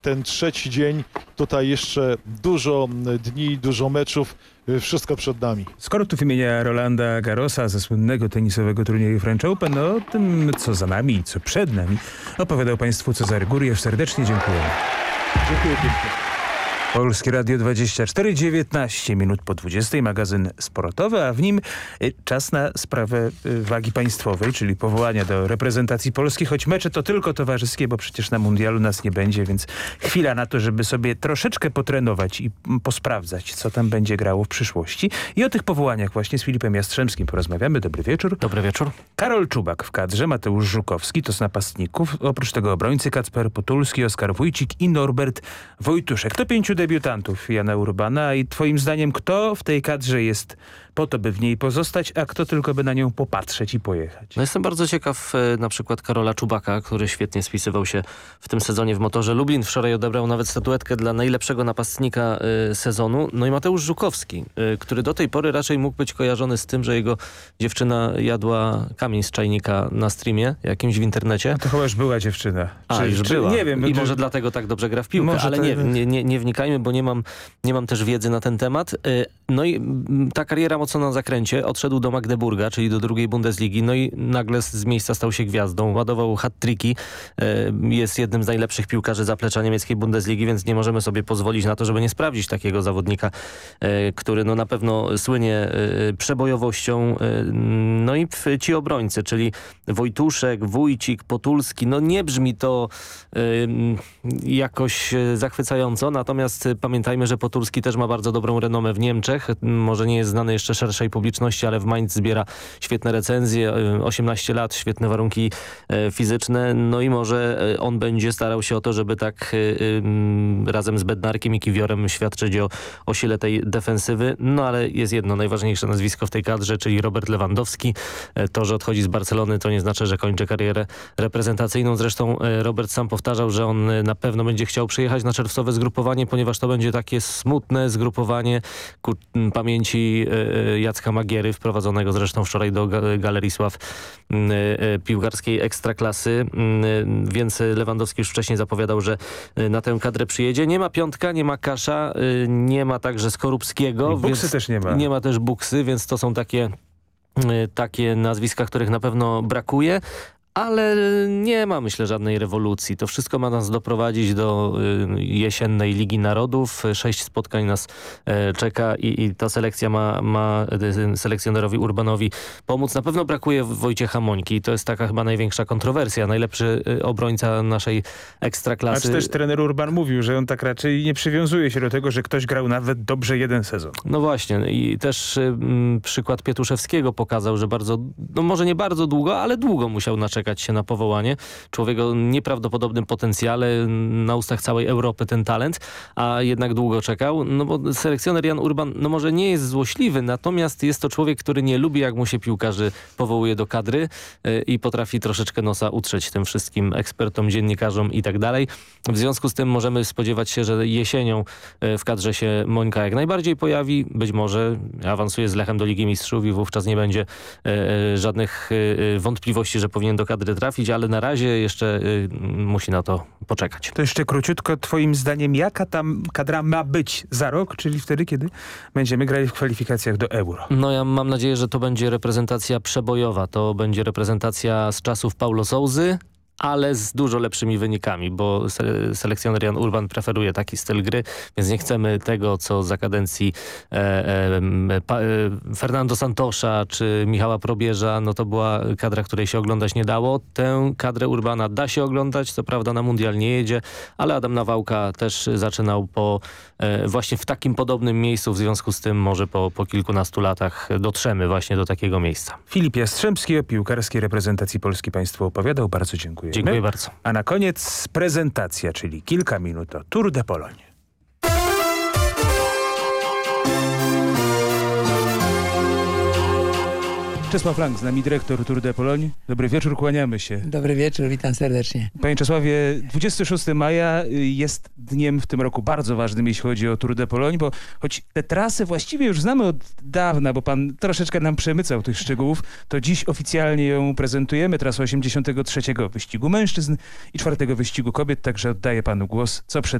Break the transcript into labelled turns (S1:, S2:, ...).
S1: ten trzeci dzień. Tutaj jeszcze dużo dni, dużo meczów. Wszystko przed nami.
S2: Skoro tu wymienia Rolanda Garrosa ze słynnego tenisowego turnieju French Open, no o tym, co za nami i co przed nami, opowiadał Państwu Cezary Guriew. Serdecznie dziękuję.
S1: Dziękuję pięknie.
S2: Polskie Radio 24, 19 minut po 20, magazyn sportowy, a w nim czas na sprawę wagi państwowej, czyli powołania do reprezentacji Polski, choć mecze to tylko towarzyskie, bo przecież na mundialu nas nie będzie, więc chwila na to, żeby sobie troszeczkę potrenować i posprawdzać, co tam będzie grało w przyszłości. I o tych powołaniach właśnie z Filipem Jastrzębskim porozmawiamy. Dobry wieczór.
S3: Dobry wieczór.
S2: Karol Czubak w kadrze, Mateusz Żukowski to z napastników, oprócz tego obrońcy Kacper Potulski, Oskar Wójcik i Norbert Wojtuszek. To 5 debiutantów Jana Urbana i twoim zdaniem kto w tej kadrze jest po to, by w niej pozostać, a kto tylko by na nią popatrzeć i pojechać?
S3: No jestem bardzo ciekaw na przykład Karola Czubaka, który świetnie spisywał się w tym sezonie w Motorze Lublin. Wczoraj odebrał nawet statuetkę dla najlepszego napastnika sezonu. No i Mateusz Żukowski, który do tej pory raczej mógł być kojarzony z tym, że jego dziewczyna jadła kamień z czajnika na streamie jakimś w internecie.
S2: To chyba już była dziewczyna.
S3: Już była.
S2: Nie wiem.
S3: I może dlatego tak dobrze gra w piłkę, ale nie wnikajmy, bo nie mam też wiedzy na ten temat. No i ta kariera mocno na zakręcie. Odszedł do Magdeburga, czyli do drugiej Bundesligi. No i nagle z miejsca stał się gwiazdą. Ładował hat-tricki. Jest jednym z najlepszych piłkarzy zaplecza niemieckiej Bundesligi, więc nie możemy sobie pozwolić na to, żeby nie sprawdzić takiego zawodnika, który no na pewno słynie przebojowością. No i ci obrońcy, czyli Wojtuszek, Wójcik, Potulski. No nie brzmi to jakoś zachwycająco, natomiast pamiętajmy, że Potulski też ma bardzo dobrą renomę w Niemczech. Może nie jest znany jeszcze szerszej publiczności, ale w Mainz zbiera świetne recenzje, 18 lat, świetne warunki fizyczne, no i może on będzie starał się o to, żeby tak razem z Bednarkiem i Kiwiorem świadczyć o sile tej defensywy, no ale jest jedno najważniejsze nazwisko w tej kadrze, czyli Robert Lewandowski. To, że odchodzi z Barcelony, to nie znaczy, że kończy karierę reprezentacyjną. Zresztą Robert sam powtarzał, że on na pewno będzie chciał przyjechać na czerwcowe zgrupowanie, ponieważ to będzie takie smutne zgrupowanie ku pamięci Jacka Magiery, wprowadzonego zresztą wczoraj do Galerii Sław piłkarskiej Ekstraklasy, więc Lewandowski już wcześniej zapowiadał, że na tę kadrę przyjedzie. Nie ma Piątka, nie ma Kasza, nie ma także Skorupskiego.
S2: Buksy też nie ma.
S3: Nie ma też Buksy, więc to są takie nazwiska, których na pewno brakuje. Ale nie ma, myślę, żadnej rewolucji. To wszystko ma nas doprowadzić do jesiennej Ligi Narodów. 6 spotkań nas czeka i ta selekcja ma selekcjonerowi Urbanowi pomóc. Na pewno brakuje Wojciecha Mońki. To jest taka chyba największa kontrowersja. Najlepszy obrońca naszej Ekstraklasy.
S2: A czy też trener Urban mówił, że on tak raczej nie przywiązuje się do tego, że ktoś grał nawet dobrze jeden sezon.
S3: No właśnie. I też przykład Pietuszewskiego pokazał, że może nie bardzo długo, ale długo musiał naczekać się na powołanie. Człowiek o nieprawdopodobnym potencjale, na ustach całej Europy ten talent, a jednak długo czekał. No bo selekcjoner Jan Urban, no może nie jest złośliwy, natomiast jest to człowiek, który nie lubi, jak mu się piłkarzy powołuje do kadry i potrafi troszeczkę nosa utrzeć tym wszystkim ekspertom, dziennikarzom i tak dalej. W związku z tym możemy spodziewać się, że jesienią w kadrze się Mońka jak najbardziej pojawi. Być może awansuje z Lechem do Ligi Mistrzów i wówczas nie będzie żadnych wątpliwości, że powinien do kadry trafić, ale na razie jeszcze musi na to poczekać.
S2: To jeszcze króciutko, twoim zdaniem, jaka tam kadra ma być za rok, czyli wtedy, kiedy będziemy grali w kwalifikacjach do Euro?
S3: No ja mam nadzieję, że to będzie reprezentacja przebojowa. To będzie reprezentacja z czasów Paulo Sousy, ale z dużo lepszymi wynikami, bo selekcjoner Jan Urban preferuje taki styl gry, więc nie chcemy tego, co za kadencji Fernando Santosza czy Michała Probierza, no to była kadra, której się oglądać nie dało. Tę kadrę Urbana da się oglądać, co prawda na mundial nie jedzie, ale Adam Nawałka też zaczynał właśnie w takim podobnym miejscu, w związku z tym może po kilkunastu latach dotrzemy właśnie do takiego miejsca.
S2: Filip Jastrzębski o piłkarskiej reprezentacji Polski Państwu opowiadał. Bardzo dziękuję.
S3: Dziękuję bardzo.
S2: A na koniec prezentacja, czyli kilka minut o Tour de Pologne. Czesław Lang, z nami dyrektor Tour de Pologne. Dobry wieczór, kłaniamy się.
S4: Dobry wieczór, witam serdecznie.
S2: Panie Czesławie, 26 maja jest dniem w tym roku bardzo ważnym, jeśli chodzi o Tour de Pologne, bo choć te trasy właściwie już znamy od dawna, bo pan troszeczkę nam przemycał tych szczegółów, to dziś oficjalnie ją prezentujemy. Trasę 83. wyścigu mężczyzn i 4. wyścigu kobiet, także oddaję panu głos. Co przed